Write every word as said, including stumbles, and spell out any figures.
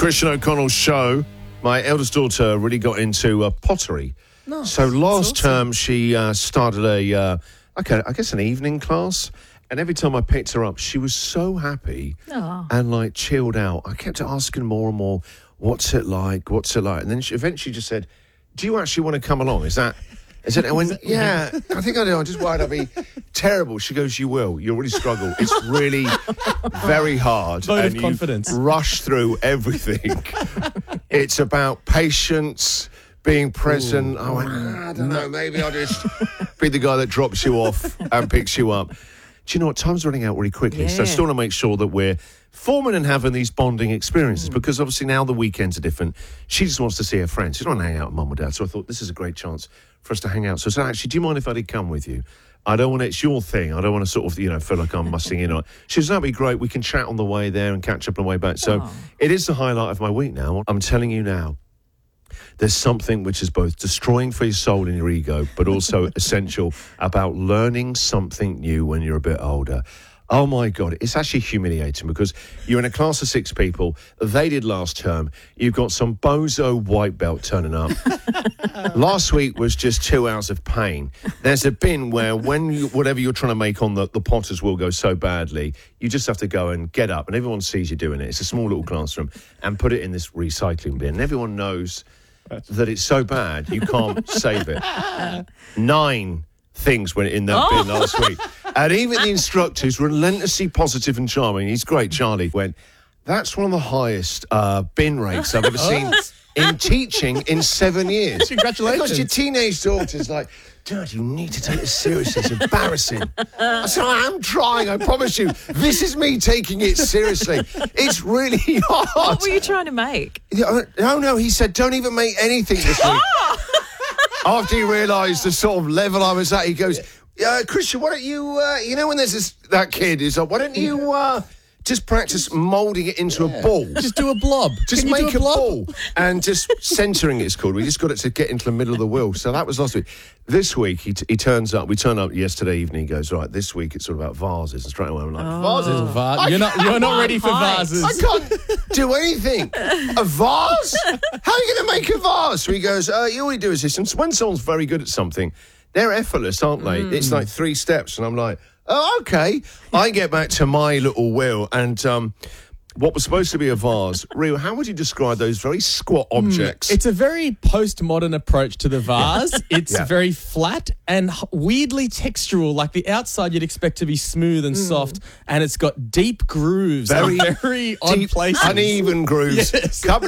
Christian O'Connell's show. My eldest daughter really got into uh, pottery. Nice. So last That's term she uh, started a, uh, okay, I guess an evening class. And every time I picked her up, she was so happy Aww. and like chilled out. I kept asking more and more, what's it like? What's it like? And then she eventually just said, do you actually want to come along? Is that... Is it? I went, yeah, I think I do. I just worried I'd be terrible. She goes, you will. You'll really struggle. It's really very hard. Vote and of confidence. You rush through everything. It's about patience, being present. Ooh. I went, ah, I don't know, maybe I'll just be the guy that drops you off and picks you up. Do you know what? Time's running out really quickly. Yeah. So I still want to make sure that we're forming and having these bonding experiences mm. because obviously now the weekends are different. She just wants to see her friends. She doesn't want to hang out with mum or dad. So I thought this is a great chance for us to hang out. So I said, actually, do you mind if I did come with you? I don't want to, it's your thing. I don't want to sort of, you know, feel like I'm mussing in on it. She says, that'd be great. We can chat on the way there and catch up on the way back. So oh. it is the highlight of my week now. I'm telling you now, there's something which is both destroying for your soul and your ego, but also essential about learning something new when you're a bit older. Oh, my God. It's actually humiliating because you're in a class of six people. They did last term. You've got some bozo white belt turning up. Last week was just two hours of pain. There's a bin where when you, whatever you're trying to make on the, the potters will go so badly, you just have to go and get up, and everyone sees you doing it. It's a small little classroom, and put it in this recycling bin. And everyone knows that it's so bad you can't save it. Nine things went in that oh. bin last week. And even the instructor, who's relentlessly positive and charming, he's great, Charlie, went, that's one of the highest uh, bin rates I've ever seen in teaching in seven years. Congratulations. Because your teenage daughter's like, Dad, you need to take this seriously. It's embarrassing. I said, I am trying, I promise you. This is me taking it seriously. It's really hard. What were you trying to make? No, no, he said, don't even make anything this week. After he realised the sort of level I was at, he goes, uh, Christian, why don't you, uh, you know when there's this, that kid who's like, why don't you uh, just practice moulding it into yeah. a ball? Just do a blob. Just Can make you do a, a blob? ball. And just centering it's called. We just got it to get into the middle of the wheel. So that was last week. This week, he, t- he turns up, we turn up yesterday evening, he goes, right, this week it's all about vases. And straight away I'm like, oh. vases? Va- you're not You're not ready for vases. I can't do anything. A vase? How are you going to make a vase? So he goes, uh, all you do is this. And when someone's very good at something, they're effortless, aren't they? Mm. It's like three steps. And I'm like, oh, okay. I get back to my little wheel and um, what was supposed to be a vase. Rio, how would you describe those very squat objects? Mm, it's a very postmodern approach to the vase. It's yeah. very flat and weirdly textural. Like the outside you'd expect to be smooth and mm. soft, and it's got deep grooves. Very, very odd deep, places. uneven grooves. Yes. Couple